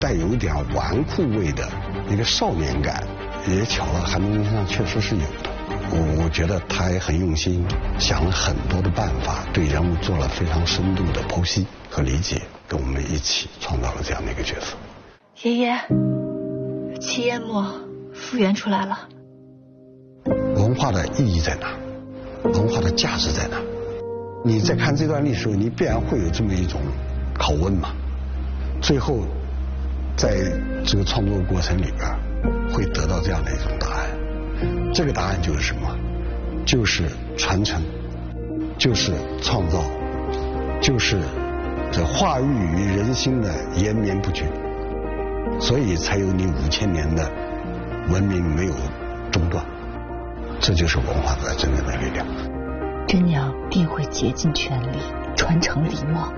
带有一点纨绔味的一个少年感，也巧了，韩东君身上确实是有的。我觉得他也很用心，想了很多的办法，对人物做了非常深度的剖析和理解，跟我们一起创造了这样的一个角色。 爷爷，齐烟墨复原出来了。 文化的意义在哪？文化的价值在哪？你在看这段历史，你必然会有这么一种拷问嘛。最后，在这个创作过程里边，会得到这样的一种答案。这个答案就是什么？就是传承，就是创造，就是这化育于人心的延绵不绝。所以才有你5000年的文明没有中断。这就是文化的真正的力量。 真娘定会竭尽全力传承李默。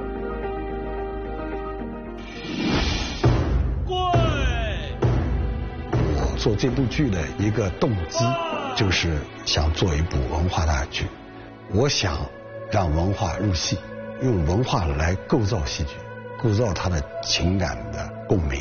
我做这部剧的一个动机，就是想做一部文化大剧。我想让文化入戏，用文化来构造戏剧，构造它的情感的共鸣。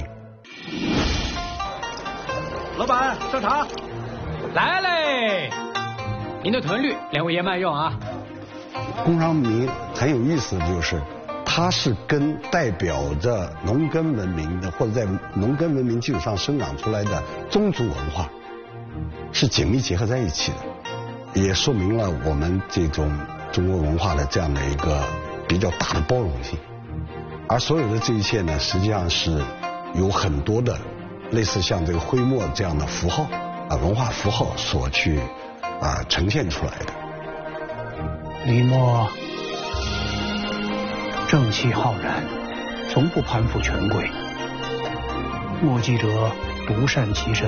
老板，上茶。来嘞！您的豚绿，2位爷慢用啊。 工商民很有意思的就是，它是跟代表着农耕文明的，或者在农耕文明基础上生长出来的宗族文化，是紧密结合在一起的，也说明了我们这种中国文化的这样的一个比较大的包容性。而所有的这一切呢，实际上是有很多的类似像这个徽墨这样的符号文化符号所去呈现出来的。 李默正气浩然，从不攀附权贵。墨迹者独善其身，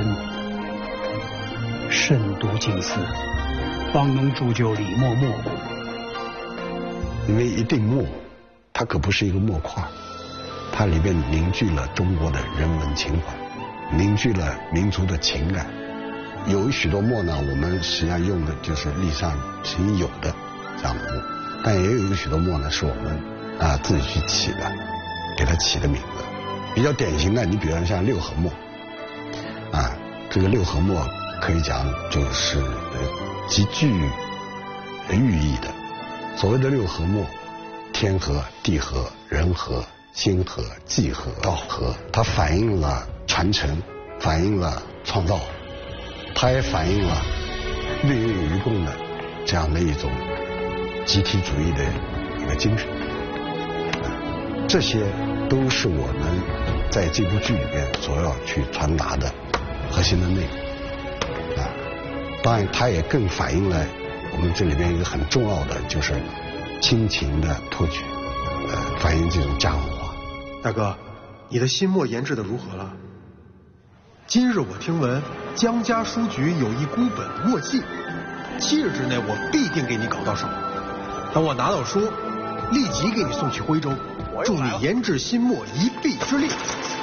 慎独静思，方能铸就李默墨骨。 因为一锭墨，它可不是一个墨块，它里面凝聚了中国的人文情怀，凝聚了民族的情感。有许多墨呢，我们实际上用的就是历史上曾经有的这样的墨，但也有许多墨呢是我们自己去起的，给它起的名字。比较典型的，你比如像六合墨，这个六合墨可以讲就是极具寓意的。所谓的六合墨，天合、地合、人合、心合、地合、道合，它反映了传承，反映了创造，它也反映了命运与共的这样的一种集体主义的一个精神。这些都是我们在这部剧里边所要去传达的核心的内容。当然它也更反映了我们这里边一个很重要的，就是亲情的托举，反映这种家文化。 大哥，你的新墨研制的如何了？今日我听闻江家书局有一孤本墨迹，7日之内我必定给你搞到手。等我拿到书，立即给你送去徽州，祝你研制新墨一臂之力。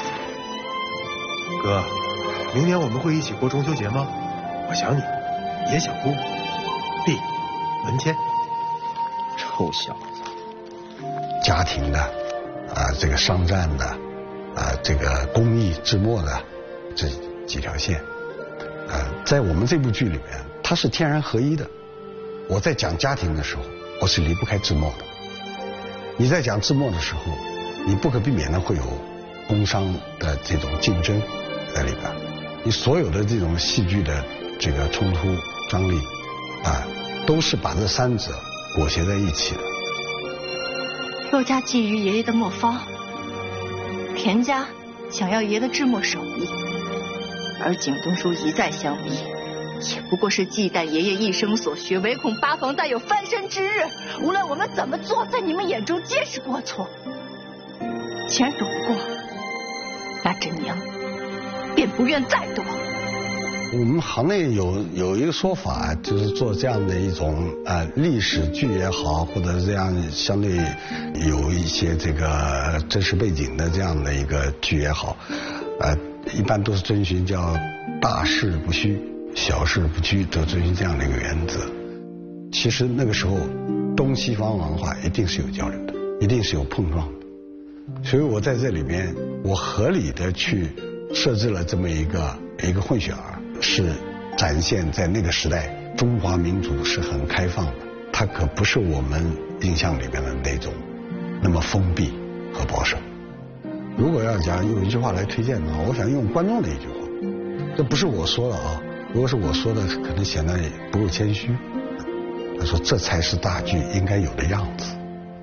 哥，明年我们会一起过中秋节吗？我想你，也想姑。弟，文谦。 臭小子！ 家庭的这个商战的这个工艺制墨的这几条线，在我们这部剧里面它是天然合一的。我在讲家庭的时候，我是离不开制墨的。你在讲制墨的时候，你不可避免的会有工商的这种竞争在里边，你所有的这种戏剧的这个冲突张力都是把这三者裹挟在一起的。 骆家觊觎爷爷的墨方，田家想要爷爷的制墨手艺，而景东叔一再相逼，也不过是忌惮爷爷一生所学，唯恐八房再有翻身之日。无论我们怎么做，在你们眼中皆是过错。既然躲不过，那真娘便不愿再躲。 我们行内有一个说法，就是做这样的一种历史剧也好，或者这样相对有一些这个真实背景的这样的一个剧也好，一般都是遵循叫大事不虚，小事不拘，都遵循这样的一个原则。其实那个时候东西方文化一定是有交流的，一定是有碰撞的。 所以我在这里边，我合理的去设置了这么一个混血儿，是展现在那个时代中华民族是很开放的，它可不是我们印象里边的那种那么封闭和保守。如果要讲用一句话来推荐的话，我想用观众的一句话，这不是我说的啊，如果是我说的，可能显得不够谦虚。他说这才是大剧应该有的样子。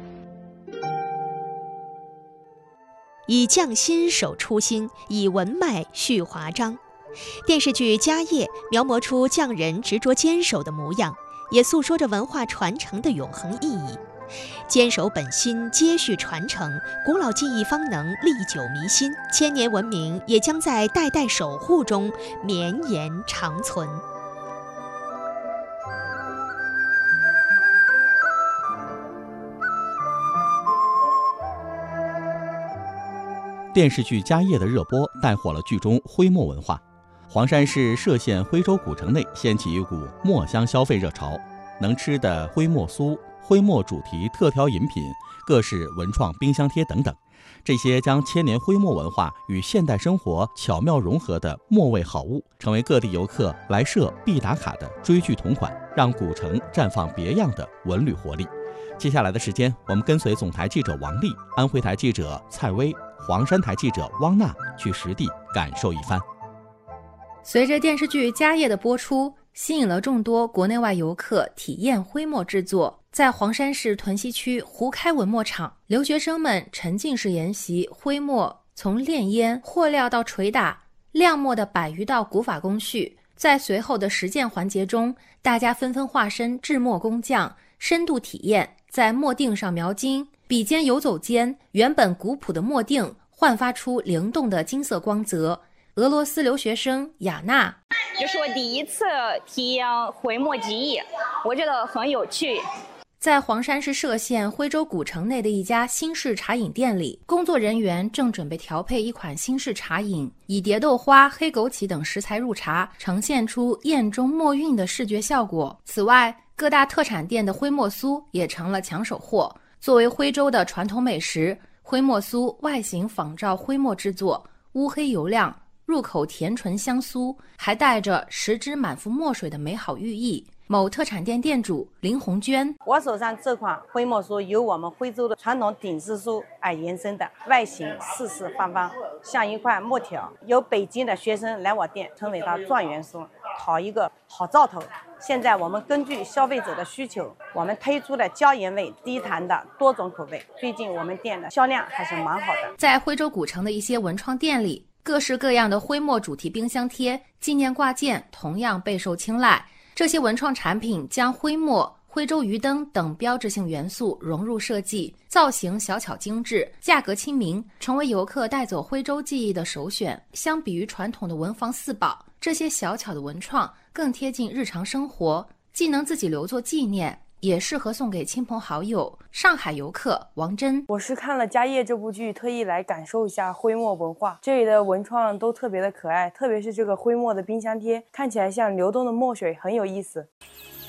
以匠心守初心，以文脉续华章。电视剧《家业》描摹出匠人执着坚守的模样，也诉说着文化传承的永恒意义。坚守本心，接续传承，古老技艺方能历久弥新，千年文明也将在代代守护中绵延长存。 电视剧《家业》的热播带火了剧中徽墨文化。黄山市歙县徽州古城内掀起一股墨香消费热潮，能吃的徽墨酥、徽墨主题特调饮品、各式文创冰箱贴等等，这些将千年徽墨文化与现代生活巧妙融合的墨味好物，成为各地游客来歙必打卡的追剧同款，让古城绽放别样的文旅活力。接下来的时间，我们跟随总台记者王丽、安徽台记者蔡薇、黄山台记者汪娜去实地感受一番。 随着电视剧《家业》的播出，吸引了众多国内外游客体验徽墨制作。在黄山市屯溪区胡开文墨厂，留学生们沉浸式研习徽墨从炼烟、和料到捶打、亮墨的100余道古法工序。在随后的实践环节中，大家纷纷化身制墨工匠，深度体验在墨锭上描金，笔尖游走间，原本古朴的墨锭焕发出灵动的金色光泽。俄罗斯留学生雅娜， 这是我第一次体验徽墨技艺，我觉得很有趣。 在黄山市歙县徽州古城内的一家新式茶饮店里，工作人员正准备调配一款新式茶饮，以蝶豆花、黑枸杞等食材入茶，呈现出宴中墨韵的视觉效果。此外，各大特产店的徽墨酥也成了抢手货。作为徽州的传统美食，徽墨酥外形仿照徽墨制作，乌黑油亮，入口甜醇香酥，还带着食之满腹墨水的美好寓意。某特产店店主林红娟， 我手上这款徽墨酥由我们徽州的传统顶丝酥而延伸的，外形四四方方，像一块墨条。有北京的学生来我店称为它状元酥，讨一个好兆头。现在我们根据消费者的需求，我们推出了椒盐味、低糖的多种口味。最近我们店的销量还是蛮好的。 在徽州古城的一些文创店里，各式各样的徽墨主题冰箱贴、纪念挂件同样备受青睐。这些文创产品将徽墨、徽州鱼灯等标志性元素融入设计，造型小巧精致，价格亲民，成为游客带走徽州记忆的首选。相比于传统的文房四宝，这些小巧的文创更贴近日常生活，既能自己留作纪念，也适合送给亲朋好友。上海游客王真， 我是看了《家业》这部剧，特意来感受一下徽墨文化。这里的文创都特别的可爱，特别是这个徽墨的冰箱贴，看起来像流动的墨水，很有意思。